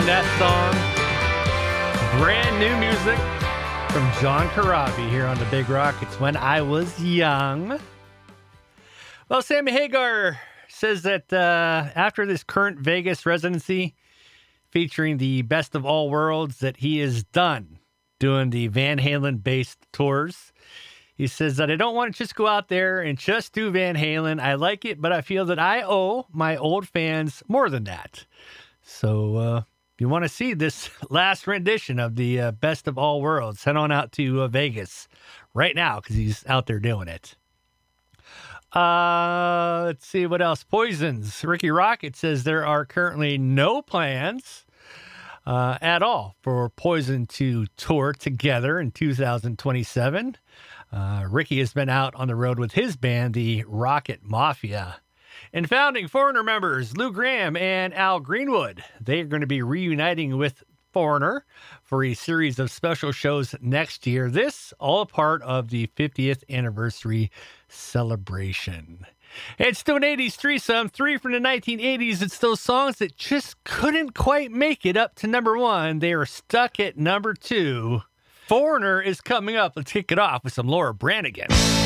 That song, brand new music from John Corabi here on the Big Rock. It's When I Was Young. Well, Sammy Hagar says that after this current Vegas residency featuring the Best of All Worlds, that he is done doing the Van Halen-based tours. He says that I don't want to just go out there and just do Van Halen. I like it, but I feel that I owe my old fans more than that. So if you want to see this last rendition of the Best of All Worlds, head on out to Vegas right now because he's out there doing it. Let's see what else. Poisons. Ricky Rocket says there are currently no plans at all for Poison to tour together in 2027. Ricky has been out on the road with his band, the Rocket Mafia. And founding Foreigner members Lou Gramm and Al Greenwood, they're going to be reuniting with Foreigner for a series of special shows next year. This all a part of the 50th anniversary celebration. It's still an 80s threesome, 3 from the 1980s. It's those songs that just couldn't quite make it up to number 1. They are stuck at number 2. Foreigner is coming up. Let's kick it off with some Laura Branigan.